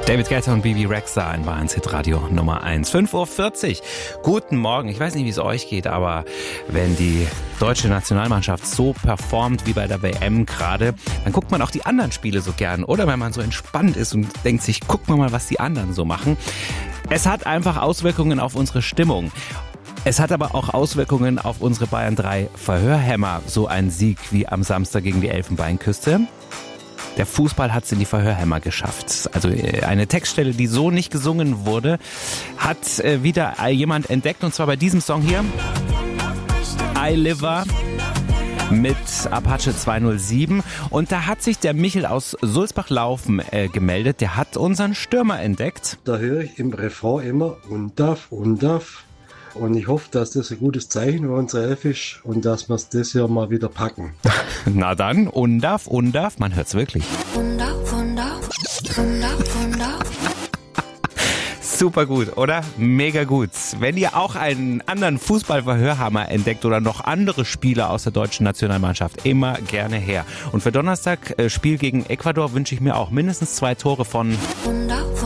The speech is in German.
David Guetta und Bibi Rexha in Bayerns Hitradio Nummer 1. 5:40 Uhr. Guten Morgen. Ich weiß nicht, wie es euch geht, aber wenn die deutsche Nationalmannschaft so performt wie bei der WM gerade, dann guckt man auch die anderen Spiele so gern. Oder wenn man so entspannt ist und denkt sich, guck mal, was die anderen so machen. Es hat einfach Auswirkungen auf unsere Stimmung. Es hat aber auch Auswirkungen auf unsere Bayern 3 Verhörhämmer. So ein Sieg wie am Samstag gegen die Elfenbeinküste. Der Fußball hat es in die Verhörhämmer geschafft. Also eine Textstelle, die so nicht gesungen wurde, hat wieder jemand entdeckt. Und zwar bei diesem Song hier. I Liver mit Apache 207. Und da hat sich der Michel aus Sulzbach-Laufen gemeldet. Der hat unseren Stürmer entdeckt. Da höre ich im Refrain immer Undaf. Und ich hoffe, dass das ein gutes Zeichen für unsere Elf ist und dass wir es das hier mal wieder packen. Na dann, Undaf, man hört's wirklich. Undaf. Super gut, oder? Mega gut. Wenn ihr auch einen anderen Fußballverhörhammer entdeckt oder noch andere Spieler aus der deutschen Nationalmannschaft, immer gerne her. Und für Donnerstag Spiel gegen Ecuador wünsche ich mir auch mindestens 2 Tore von Undaf.